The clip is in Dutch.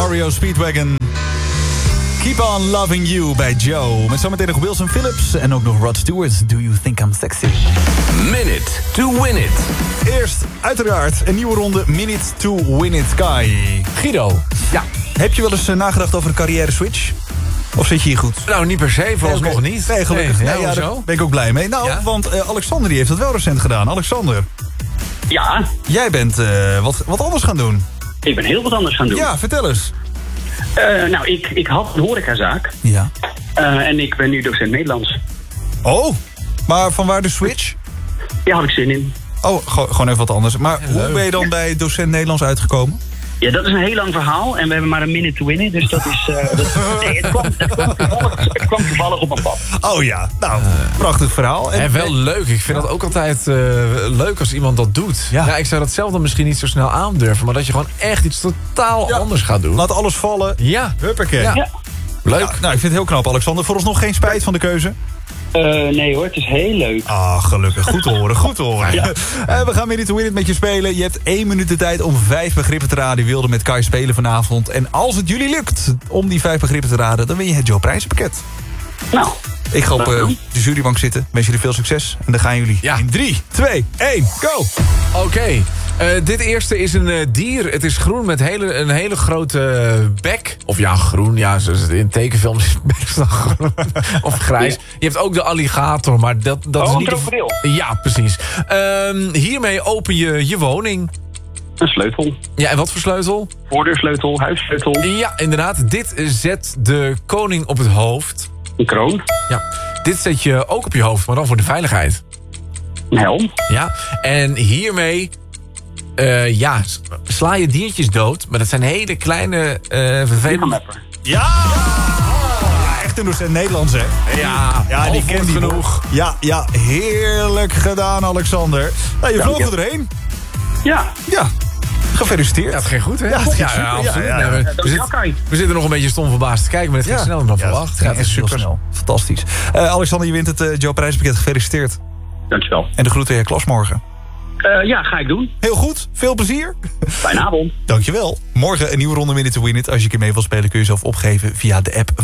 REO Speedwagon. Keep on loving you bij Joe. Met zometeen nog Wilson Phillips en ook nog Rod Stewart. Do you think I'm sexy? Minute to win it. Eerst uiteraard een nieuwe ronde Minute to win it, Kai. Guido. Ja. Heb je wel eens nagedacht over een carrière switch? Of zit je hier goed? Nou, niet per se, vooralsnog niet. Nee, gelukkig. Nee, Daar hoezo? ben ik ook blij mee. Nou, want Alexander die heeft dat wel recent gedaan. Alexander, Ja, jij bent wat anders gaan doen. ik ben heel wat anders gaan doen. Ja, vertel eens. Nou, ik had een horecazaak. Ja. En ik ben nu docent Nederlands. Oh, maar van waar de switch? Daar had ik zin in. Oh, gewoon even wat anders. Maar hoe ben je dan bij docent Nederlands uitgekomen? Ja, dat is een heel lang verhaal. En we hebben maar een minute to win. Dus dat is... nee, het kwam toevallig op mijn pad. Oh ja, nou, prachtig verhaal. En wel leuk. Ik vind dat ook altijd leuk als iemand dat doet. Ja, ik zou dat zelf dan misschien niet zo snel aandurven. Maar dat je gewoon echt iets totaal anders gaat doen. Laat alles vallen. Ja. Huppakee. Ja. Leuk. Ja, nou, ik vind het heel knap, Alexander. Vooralsnog geen spijt van de keuze? Nee hoor, het is heel leuk. Ah, gelukkig. Goed te horen, goed te horen. Ja. We gaan Minute to Win It met je spelen. Je hebt 1 minuut de tijd om 5 begrippen te raden. Je wilde met Kai spelen vanavond. En als het jullie lukt om die 5 begrippen te raden, dan win je het Joe Prijzenpakket. Nou. Ik ga op de jurybank zitten. Wens jullie veel succes. En dan gaan jullie in 3, 2, 1, go! Oké. Dit eerste is een dier. Het is groen met een hele grote bek. Of ja, groen. Ja, in tekenfilms is het meestal groen. Of grijs. Ja. Je hebt ook de alligator, maar dat is een niet... krokodil. Ja, precies. Hiermee open je je woning. Een sleutel. Ja, en wat voor sleutel? Voordeursleutel, huissleutel. Ja, inderdaad. Dit zet de koning op het hoofd. Een kroon. Ja. Dit zet je ook op je hoofd, maar dan voor de veiligheid. Een helm. Ja. En hiermee... sla je diertjes dood. Maar dat zijn hele kleine vervelende... Lichammapper. Ja! Echt een docent Nederlands, hè? Ja, die kent die genoeg. Ja, heerlijk gedaan, Alexander. Nou, je vloog er doorheen. Ja. Ja, gefeliciteerd. Ja, het ging goed, hè? Ja, het ging super. absoluut. Ja. Nee, we zitten nog een beetje stom verbaasd te kijken, maar het ging sneller dan verwacht. Het gaat echt super snel. Fantastisch. Alexander, je wint het Joe Prijzenpakket. Gefeliciteerd. Dankjewel. En de groeten aan je klas morgen. Ja, ga ik doen. Heel goed, veel plezier. Fijne avond. Dankjewel. Morgen een nieuwe ronde Minute to Win It. Als je een keer mee wilt spelen kun je jezelf opgeven via de app